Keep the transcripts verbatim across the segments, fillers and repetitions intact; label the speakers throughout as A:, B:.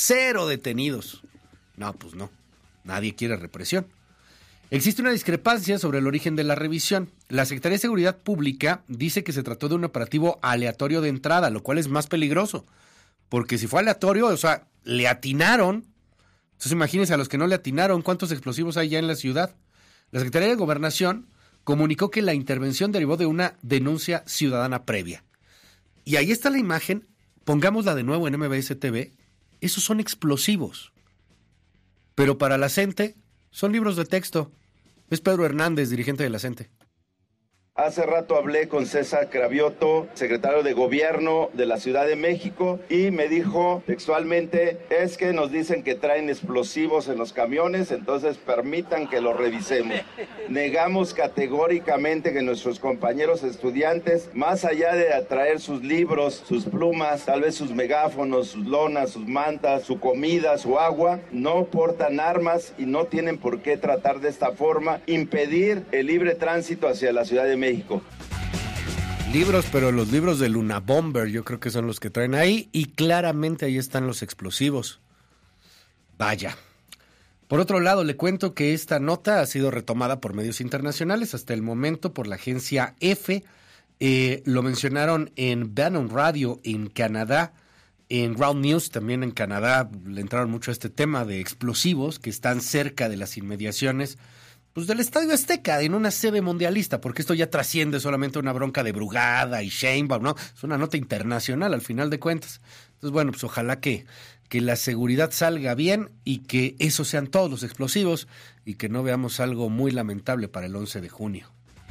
A: cero detenidos. No, pues no, nadie quiere represión. Existe una discrepancia sobre el origen de la revisión. La Secretaría de Seguridad Pública dice que se trató de un operativo aleatorio de entrada, lo cual es más peligroso. Porque si fue aleatorio, o sea, le atinaron. Entonces imagínense a los que no le atinaron, ¿cuántos explosivos hay ya en la ciudad? La Secretaría de Gobernación comunicó que la intervención derivó de una denuncia ciudadana previa. Y ahí está la imagen, pongámosla de nuevo en M B S T V. Esos son explosivos. Pero para la CENTE son libros de texto. Es Pedro Hernández, dirigente de la CENTE.
B: Hace rato hablé con César Cravioto, secretario de Gobierno de la Ciudad de México, y me dijo textualmente, es que nos dicen que traen explosivos en los camiones, entonces permitan que los revisemos. Negamos categóricamente que nuestros compañeros estudiantes, más allá de traer sus libros, sus plumas, tal vez sus megáfonos, sus lonas, sus mantas, su comida, su agua, no portan armas y no tienen por qué tratar de esta forma impedir el libre tránsito hacia la Ciudad de México. México.
A: Libros, pero los libros de Luna Bomber yo creo que son los que traen ahí y claramente ahí están los explosivos. Vaya. Por otro lado, le cuento que esta nota ha sido retomada por medios internacionales hasta el momento por la agencia EFE. Eh, lo mencionaron en Bannon Radio en Canadá, en Ground News también en Canadá. Le entraron mucho a este tema de explosivos que están cerca de las inmediaciones pues del Estadio Azteca, en una sede mundialista, porque esto ya trasciende solamente una bronca de Brugada y Sheinbaum, ¿no? Es una nota internacional al final de cuentas. Entonces, bueno, pues ojalá que, que la seguridad salga bien y que esos sean todos los explosivos y que no veamos algo muy lamentable para el once de junio.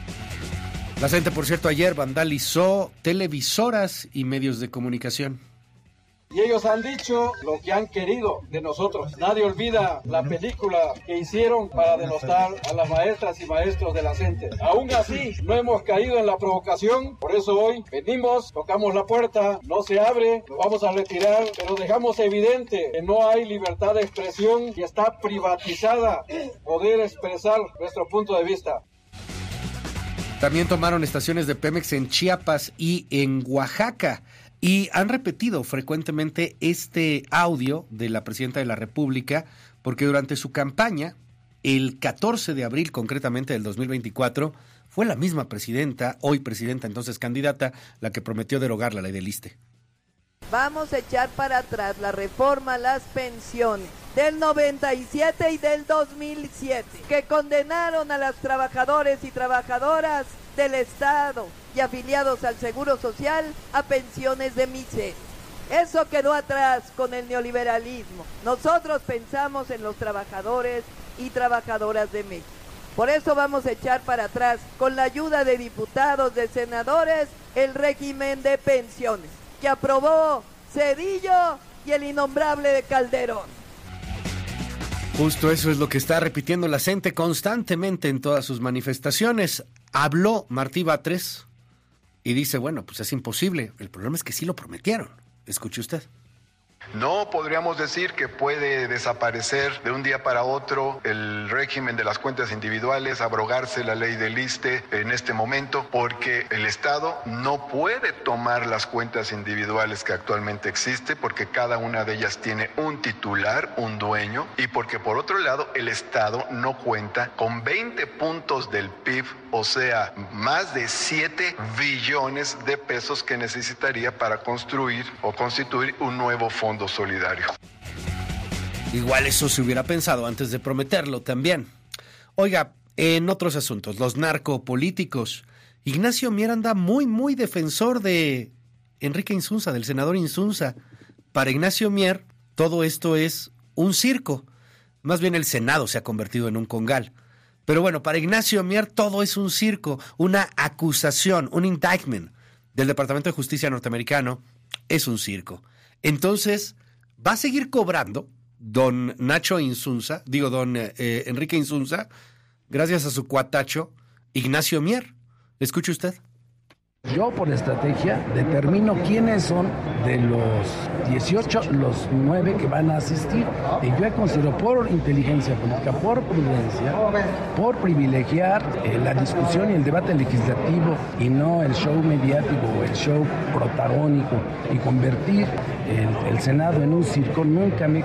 A: La gente, por cierto, ayer vandalizó televisoras y medios de comunicación.
C: Y ellos han dicho lo que han querido de nosotros. Nadie olvida la película que hicieron para denostar a las maestras y maestros de la CENTE. Aún así, no hemos caído en la provocación. Por eso hoy venimos, tocamos la puerta, no se abre, nos vamos a retirar, pero dejamos evidente que no hay libertad de expresión y está privatizada poder expresar nuestro punto de vista.
A: También tomaron estaciones de Pemex en Chiapas y en Oaxaca. Y han repetido frecuentemente este audio de la presidenta de la República, porque durante su campaña, el catorce de abril concretamente del dos mil veinticuatro, fue la misma presidenta, hoy presidenta, entonces candidata, la que prometió derogar la ley del ISSSTE.
D: Vamos a echar para atrás la reforma a las pensiones del noventa y siete y del dos mil siete, que condenaron a los trabajadores y trabajadoras del Estado y afiliados al Seguro Social a pensiones de miseria. Eso quedó atrás con el neoliberalismo. Nosotros pensamos en los trabajadores y trabajadoras de México. Por eso vamos a echar para atrás, con la ayuda de diputados, de senadores, el régimen de pensiones que aprobó Zedillo y el innombrable de Calderón.
A: Justo eso es lo que está repitiendo la CENTE constantemente en todas sus manifestaciones. Habló Martí Batres y dice, bueno, pues es imposible. El problema es que sí lo prometieron. Escuche usted.
E: No podríamos decir que puede desaparecer de un día para otro el régimen de las cuentas individuales, abrogarse la ley del ISSSTE en este momento, porque el Estado no puede tomar las cuentas individuales que actualmente existen, porque cada una de ellas tiene un titular, un dueño, y porque por otro lado el Estado no cuenta con veinte puntos del P I B, o sea, más de siete billones de pesos que necesitaría para construir o constituir un nuevo fondo solidario.
A: Igual eso se hubiera pensado antes de prometerlo también. Oiga, en otros asuntos, los narcopolíticos. Ignacio Mier anda muy, muy defensor de Enrique Insunza, del senador Insunza. Para Ignacio Mier, todo esto es un circo. Más bien el Senado se ha convertido en un congal. Pero bueno, para Ignacio Mier todo es un circo, una acusación, un indictment del Departamento de Justicia norteamericano es un circo. Entonces, va a seguir cobrando don Nacho Insunza, digo don eh, Enrique Insunza, gracias a su cuatacho Ignacio Mier. Escuche usted.
F: Yo por estrategia determino quiénes son de los dieciocho, los nueve que van a asistir. Y yo considero por inteligencia política, por prudencia, por privilegiar eh, la discusión y el debate legislativo y no el show mediático o el show protagónico y convertir el, el Senado en un circo, nunca me